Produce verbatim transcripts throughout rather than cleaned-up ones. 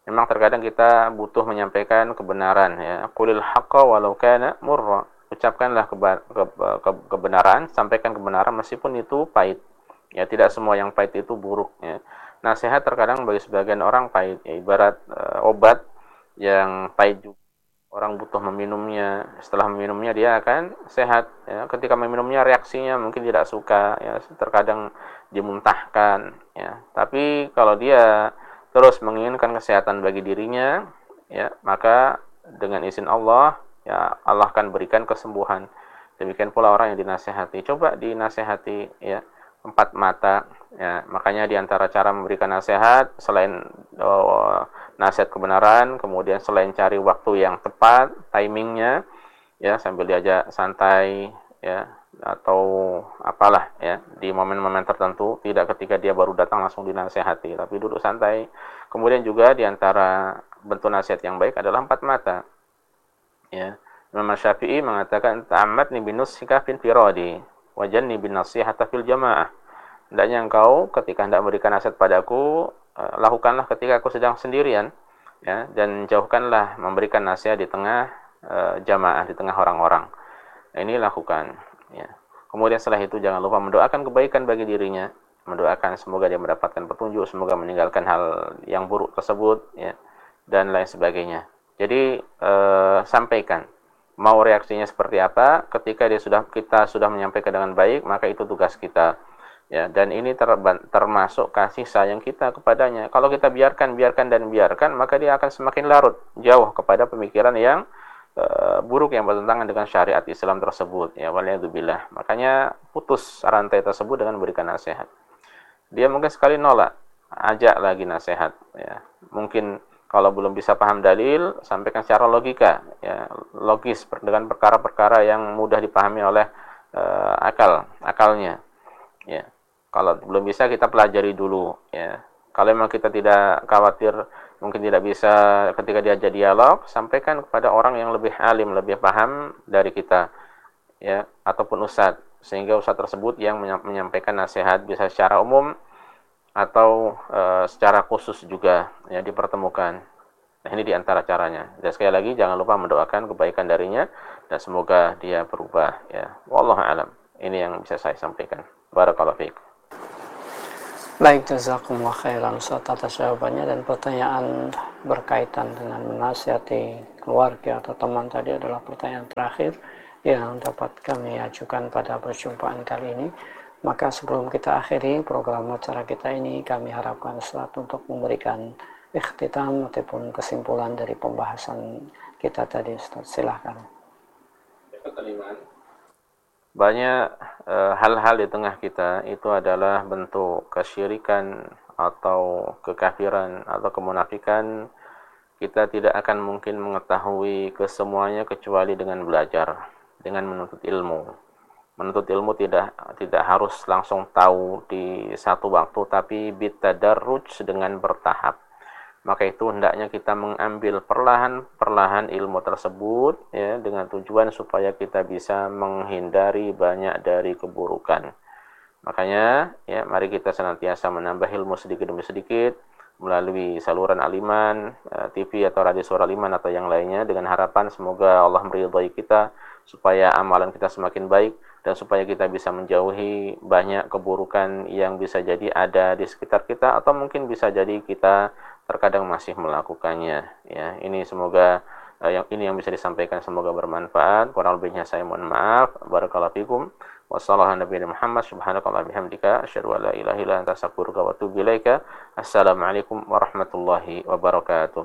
memang terkadang kita butuh menyampaikan kebenaran, ya. Qulil haqqa walau kana murra. Ucapkanlah keba- ke- ke- kebenaran, sampaikan kebenaran meskipun itu pahit. Ya, tidak semua yang pahit itu buruk, ya. Nasihat terkadang bagi sebagian orang pahit, ya, ibarat uh, obat yang pahit juga. Orang butuh meminumnya, setelah meminumnya dia akan sehat, ya. Ketika meminumnya reaksinya mungkin tidak suka, ya, terkadang dimuntahkan, ya. Tapi kalau dia terus menginginkan kesehatan bagi dirinya, ya, maka dengan izin Allah, ya, Allah akan berikan kesembuhan. Demikian pula orang yang dinasehati, coba dinasehati, ya, empat mata, ya. Makanya diantara cara memberikan nasihat selain oh, nasihat kebenaran, kemudian selain cari waktu yang tepat, timingnya, ya, sambil diajak santai, ya, atau apalah, ya, di momen-momen tertentu, tidak ketika dia baru datang langsung dinasehati, tapi duduk santai. Kemudian juga diantara bentuk nasihat yang baik adalah empat mata, ya. Imam Syafi'i mengatakan ta'ammatni binusika fil firadi wajanni bin nasihata fil jamaah. Hendaknya engkau ketika hendak memberikan nasihat padaku, uh, lakukanlah ketika aku sedang sendirian, ya, dan jauhkanlah memberikan nasihat di tengah uh, jamaah, di tengah orang-orang. Nah, ini lakukan, ya. Kemudian setelah itu jangan lupa mendoakan kebaikan bagi dirinya, mendoakan semoga dia mendapatkan petunjuk, semoga meninggalkan hal yang buruk tersebut, ya, dan lain sebagainya. Jadi uh, sampaikan mau reaksinya seperti apa. Ketika dia sudah kita sudah menyampaikan dengan baik, maka itu tugas kita. Ya, dan ini ter, termasuk kasih sayang kita kepadanya. Kalau kita biarkan, biarkan dan biarkan, maka dia akan semakin larut jauh kepada pemikiran yang uh, buruk yang bertentangan dengan syariat Islam tersebut. Ya, waliyadzubillah. Makanya putus rantai tersebut dengan memberikan nasihat. Dia mungkin sekali nolak, ajak lagi nasihat. Ya, mungkin kalau belum bisa paham dalil, sampaikan secara logika, ya, logis dengan perkara-perkara yang mudah dipahami oleh uh, akal, akalnya. Ya. Kalau belum bisa kita pelajari dulu, ya. Kalau memang kita tidak khawatir mungkin tidak bisa ketika diajak dialog, sampaikan kepada orang yang lebih alim, lebih paham dari kita, ya, ataupun ustadz, sehingga ustadz tersebut yang menyampaikan nasihat bisa secara umum atau e, secara khusus juga, ya, dipertemukan. Nah, ini diantara caranya. Dan sekali lagi jangan lupa mendoakan kebaikan darinya dan semoga dia berubah, ya. Wallahu a'lam. Ini yang bisa saya sampaikan. Barakallahu fiik. Baik, jazakumullah khairan Ustaz atas jawabannya, dan pertanyaan berkaitan dengan menasihati keluarga atau teman tadi adalah pertanyaan terakhir yang dapat kami ajukan pada perjumpaan kali ini. Maka sebelum kita akhiri program acara kita ini, kami harapkan Ustaz untuk memberikan ikhtitam ataupun kesimpulan dari pembahasan kita tadi. Ustaz, silahkan. Banyak e, hal-hal di tengah kita itu adalah bentuk kesyirikan atau kekafiran atau kemunafikan. Kita tidak akan mungkin mengetahui kesemuanya kecuali dengan belajar, dengan menuntut ilmu. Menuntut ilmu tidak tidak harus langsung tahu di satu waktu, tapi bitadarruj, dengan bertahap. Maka itu hendaknya kita mengambil perlahan-perlahan ilmu tersebut, ya, dengan tujuan supaya kita bisa menghindari banyak dari keburukan. Makanya, ya, mari kita senantiasa menambah ilmu sedikit demi sedikit melalui saluran Aliman, T V atau radio suara Aliman atau yang lainnya, dengan harapan semoga Allah meridhai kita supaya amalan kita semakin baik dan supaya kita bisa menjauhi banyak keburukan yang bisa jadi ada di sekitar kita atau mungkin bisa jadi kita terkadang masih melakukannya, ya. Ini semoga uh, yang ini yang bisa disampaikan semoga bermanfaat. Kurang lebihnya saya mohon maaf. Barakallahu fikum. Wassallallahu nabiyana Muhammad subhanallahi bihamdika asyhadu an la ilaha illa anta astaghfiruka wa atubu ilaika. Assalamualaikum warahmatullahi wabarakatuh.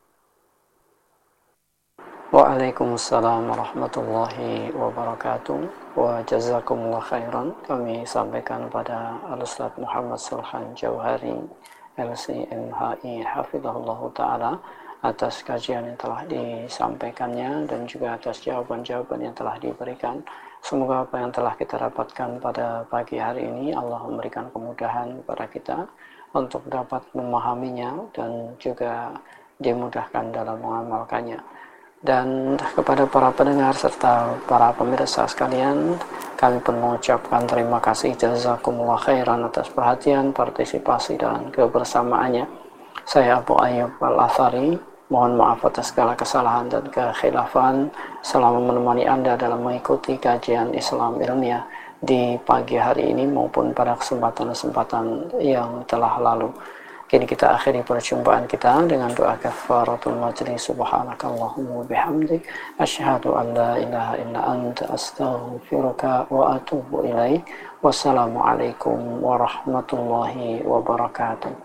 Waalaikumsalam warahmatullahi wabarakatuh. Wa jazakumullah khairan. Kami sampaikan pada Al-Ustaz Muhammad Sulhan Jauhari L C M H I hafizahullah ta'ala atas kajian yang telah disampaikannya dan juga atas jawaban-jawaban yang telah diberikan. Semoga apa yang telah kita dapatkan pada pagi hari ini Allah memberikan kemudahan kepada kita untuk dapat memahaminya dan juga dimudahkan dalam mengamalkannya. Dan kepada para pendengar serta para pemirsa sekalian, kami pun mengucapkan terima kasih jazakumullah khairan atas perhatian, partisipasi dan kebersamaannya. Saya Abu Ayyub Al-Athari, mohon maaf atas segala kesalahan dan kekhilafan selama menemani Anda dalam mengikuti kajian Islam ilmiah di pagi hari ini maupun pada kesempatan-kesempatan yang telah lalu. Kini kita akhiri perjumpaan kita dengan doa kafaratul majlis. Subhanakallahumma bihamdik asyhadu an la ilaha illa anta astaghfiruka wa atubu ilaik. Wassalamualaikum warahmatullahi wabarakatuh.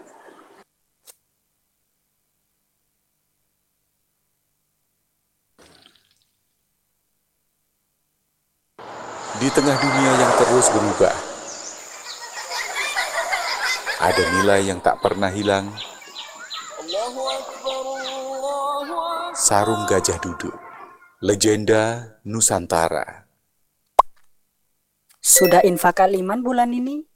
Di tengah dunia yang terus berubah, ada nilai yang tak pernah hilang. Sarung Gajah Duduk, legenda Nusantara. Sudah infak kaliman bulan ini?